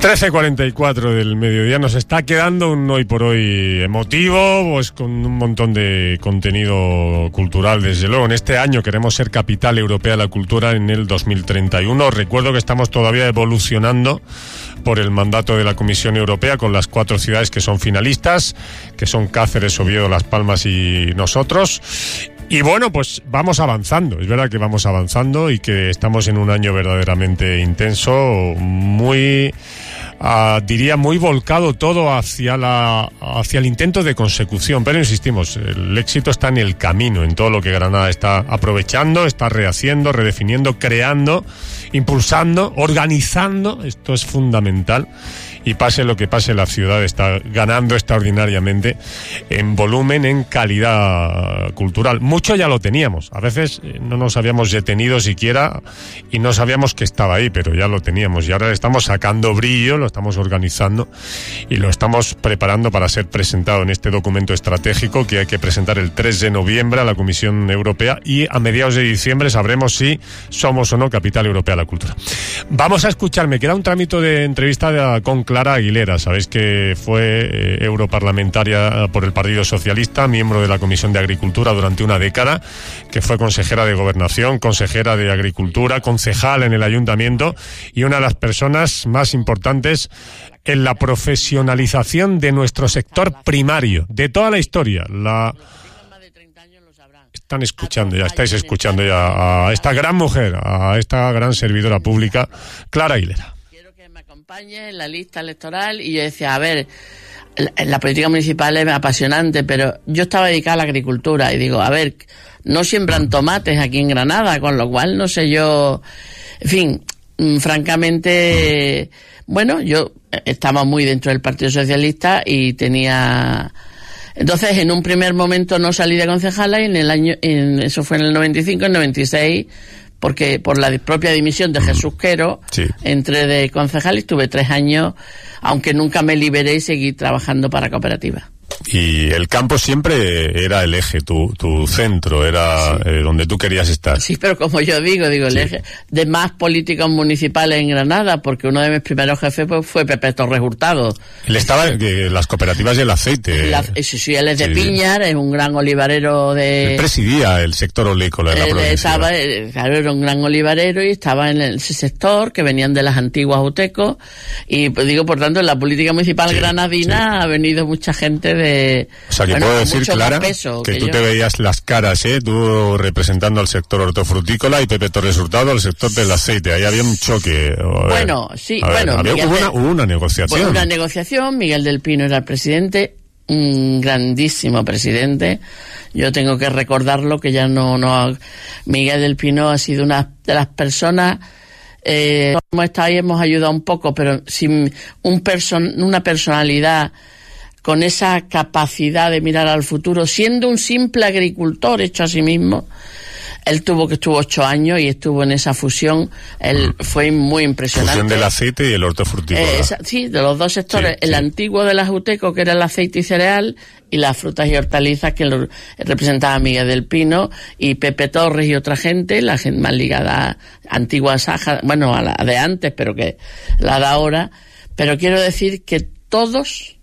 13:44 del mediodía. Nos está quedando un hoy por hoy emotivo, pues con un montón de contenido cultural, desde luego. En este año queremos ser capital europea de la cultura en el 2031. Os recuerdo que estamos todavía evolucionando por el mandato de la Comisión Europea con las 4 ciudades que son finalistas, que son Cáceres, Oviedo, Las Palmas y nosotros. Y bueno, pues vamos avanzando, es verdad que vamos avanzando y que estamos en un año verdaderamente intenso, muy, diría, muy volcado todo hacia el intento de consecución, pero insistimos, el éxito está en el camino, en todo lo que Granada está aprovechando, está rehaciendo, redefiniendo, creando, impulsando, organizando, esto es fundamental. Y pase lo que pase, la ciudad está ganando extraordinariamente en volumen, en calidad cultural. Mucho ya lo teníamos. A veces no nos habíamos detenido siquiera y no sabíamos que estaba ahí, pero ya lo teníamos. Y ahora le estamos sacando brillo, lo estamos organizando y lo estamos preparando para ser presentado en este documento estratégico que hay que presentar el 3 de noviembre a la Comisión Europea, y a mediados de diciembre sabremos si somos o no capital europea de la cultura. Vamos a escuchar, me queda un trámite de entrevista con Clara Aguilera. Sabéis que fue europarlamentaria por el Partido Socialista, miembro de la Comisión de Agricultura durante una década, que fue consejera de Gobernación, consejera de Agricultura, concejal en el Ayuntamiento y una de las personas más importantes en la profesionalización de nuestro sector primario, de toda la historia. Están escuchando ya, estáis escuchando ya a esta gran mujer, a esta gran servidora pública, Clara Aguilera. En la lista electoral, y yo decía, a ver, la política municipal es apasionante, pero yo estaba dedicada a la agricultura y digo, a ver, no siembran tomates aquí en Granada, con lo cual no sé yo, en fin, francamente, bueno, yo estaba muy dentro del Partido Socialista y tenía... Entonces, en un primer momento no salí de concejala y eso fue en el 95, en el 96... porque por la propia dimisión de Jesús Quero, sí, entré de concejal y estuve 3 años, aunque nunca me liberé y seguí trabajando para cooperativas. Y el campo siempre era el eje, tu centro, era sí, donde tú querías estar. Sí, pero como yo digo el eje de más políticos municipales en Granada, porque uno de mis primeros jefes fue Pepe Torres Hurtado. Él estaba en las cooperativas del aceite. Sí, él es de Piñar, es un gran olivarero de... Él presidía el sector oleícola de la provincia. Claro, era un gran olivarero y estaba en ese sector, que venían de las antiguas UTECO, y pues, digo, por tanto, en la política municipal granadina ha venido mucha gente de... O sea, que puedo decir, Clara, que tú te veías las caras, tú representando al sector hortofrutícola y Pepe Torres Hurtado al sector del aceite. Ahí había un choque. Bueno, sí, hubo una negociación. Hubo una negociación, Miguel del Pino era el presidente, un grandísimo presidente. Yo tengo que recordarlo, que ya no Miguel del Pino ha sido una de las personas... hemos estado ahí, hemos ayudado un poco, pero sin una personalidad... con esa capacidad de mirar al futuro, siendo un simple agricultor hecho a sí mismo. Él estuvo 8 años y estuvo en esa fusión. Él fue muy impresionante. Fusión del aceite y el hortofrutícola. Sí, de los dos sectores. Sí, el antiguo de las UTECO, que era el aceite y cereal, y las frutas y hortalizas, que lo representaba Miguel del Pino, y Pepe Torres y otra gente, la gente más ligada a antigua Saja, bueno, a la de antes, pero que la de ahora. Pero quiero decir que todos,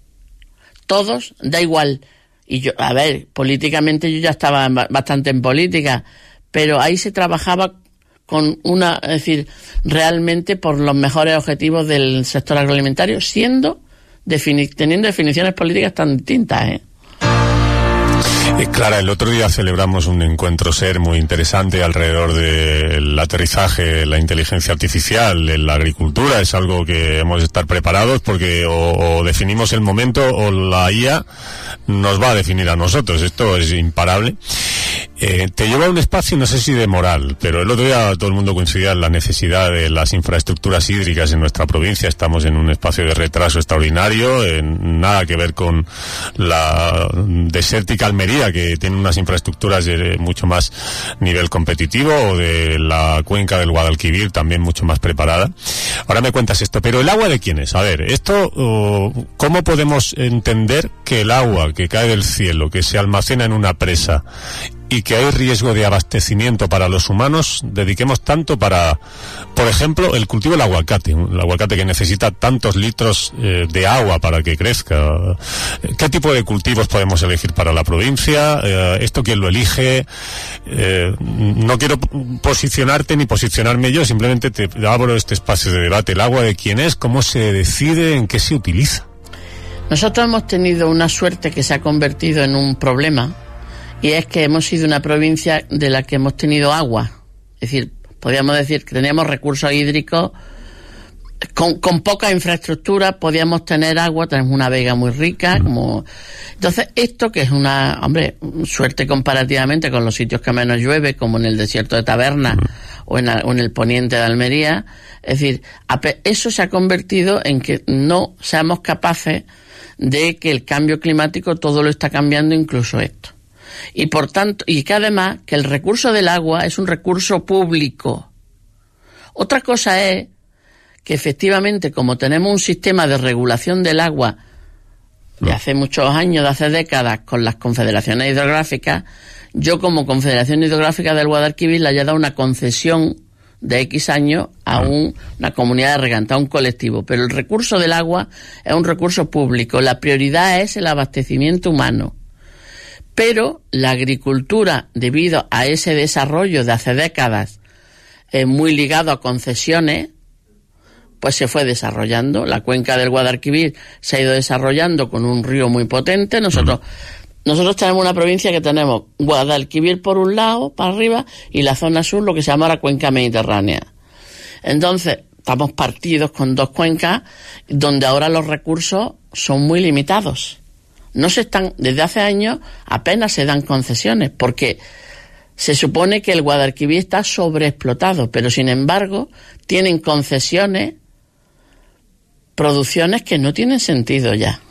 da igual. Y yo, a ver, políticamente yo ya estaba bastante en política, pero ahí se trabajaba con es decir, realmente por los mejores objetivos del sector agroalimentario, teniendo definiciones políticas tan distintas, Clara, el otro día celebramos un encuentro SER muy interesante alrededor del aterrizaje, la inteligencia artificial en la agricultura. Es algo que hemos de estar preparados, porque o definimos el momento o la IA nos va a definir a nosotros. Esto es imparable. Te lleva a un espacio, no sé si de moral, pero el otro día todo el mundo coincidía en la necesidad de las infraestructuras hídricas en nuestra provincia. Estamos en un espacio de retraso extraordinario, nada que ver con la desértica Almería, que tiene unas infraestructuras de mucho más nivel competitivo, o de la cuenca del Guadalquivir, también mucho más preparada. Ahora me cuentas esto, pero ¿el agua de quién es? A ver, esto, ¿cómo podemos entender que el agua que cae del cielo, que se almacena en una presa y que hay riesgo de abastecimiento para los humanos, dediquemos tanto para, por ejemplo, el cultivo del aguacate, el aguacate que necesita tantos litros de agua para que crezca? ¿Qué tipo de cultivos podemos elegir para la provincia? ¿Esto quién lo elige? No quiero posicionarte ni posicionarme yo, simplemente te abro este espacio de debate. ¿El agua de quién es? ¿Cómo se decide? ¿En qué se utiliza? Nosotros hemos tenido una suerte que se ha convertido en un problema, y es que hemos sido una provincia de la que hemos tenido agua. Es decir, podríamos decir que teníamos recursos hídricos con poca infraestructura, podíamos tener agua, tenemos una vega muy rica, como... Entonces, esto que es una, suerte comparativamente con los sitios que menos llueve, como en el desierto de Taberna o en el poniente de Almería, es decir, eso se ha convertido en que no seamos capaces de que el cambio climático todo lo está cambiando, incluso esto. Y por tanto, y que además que el recurso del agua es un recurso público. Otra cosa es que efectivamente, como tenemos un sistema de regulación del agua de hace muchos años, de hace décadas, con las confederaciones hidrográficas, yo como Confederación Hidrográfica del Guadalquivir le haya dado una concesión de X años a una comunidad de regantes, a un colectivo. Pero el recurso del agua es un recurso público. La prioridad es el abastecimiento humano. Pero la agricultura, debido a ese desarrollo de hace décadas, muy ligado a concesiones, pues se fue desarrollando. La cuenca del Guadalquivir se ha ido desarrollando con un río muy potente. Nosotros tenemos una provincia que tenemos Guadalquivir por un lado, para arriba, y la zona sur, lo que se llama la cuenca mediterránea. Entonces, estamos partidos con dos cuencas, donde ahora los recursos son muy limitados. Desde hace años apenas se dan concesiones, porque se supone que el Guadalquivir está sobreexplotado, pero sin embargo tienen concesiones, producciones que no tienen sentido ya.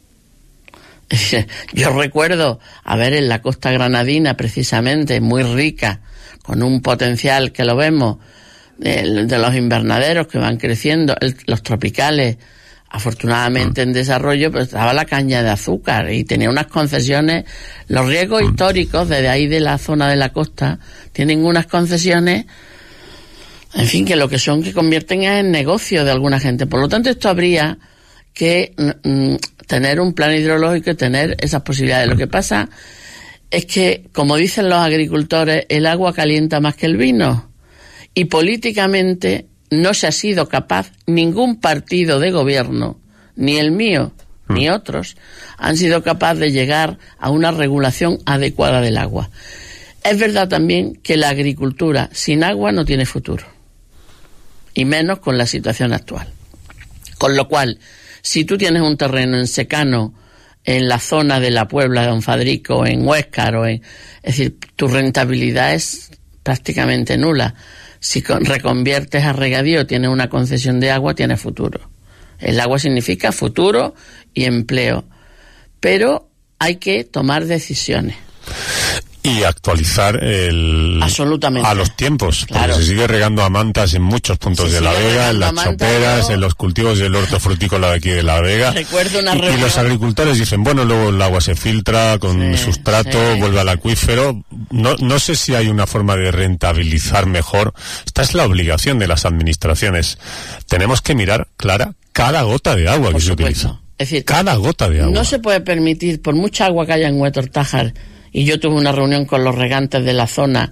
Yo recuerdo en la costa granadina, precisamente, muy rica, con un potencial que lo vemos, de los invernaderos que van creciendo, los tropicales, afortunadamente en desarrollo, pero estaba la caña de azúcar y tenía unas concesiones. Los riesgos históricos desde ahí de la zona de la costa tienen unas concesiones, en fin, que lo que son, que convierten en negocio de alguna gente. Por lo tanto, esto habría que tener un plan hidrológico y tener esas posibilidades. Lo que pasa es que, como dicen los agricultores, el agua calienta más que el vino, y políticamente no se ha sido capaz, ningún partido de gobierno, ni el mío, ni otros, han sido capaces de llegar a una regulación adecuada del agua. Es verdad también que la agricultura sin agua no tiene futuro, y menos con la situación actual. Con lo cual, si tú tienes un terreno en secano en la zona de la Puebla de Don Fadrico, en Huéscar, es decir, tu rentabilidad es prácticamente nula. Si reconviertes a regadío, tienes una concesión de agua, tienes futuro. El agua significa futuro y empleo. Pero hay que tomar decisiones. Y actualizar absolutamente a los tiempos, claro. Porque se sigue regando a mantas en muchos puntos de La Vega, en las choperas, en los cultivos del orto frutícola de aquí de La Vega. Recuerdo una y los agricultores dicen, bueno, luego el agua se filtra con sustrato, vuelve al acuífero. No sé si hay una forma de rentabilizar mejor. Esta es la obligación de las administraciones. Tenemos que mirar, Clara, cada gota de agua que se utiliza. Es decir, cada gota de agua. No se puede permitir, por mucha agua que haya en Huétor Tájar, y yo tuve una reunión con los regantes de la zona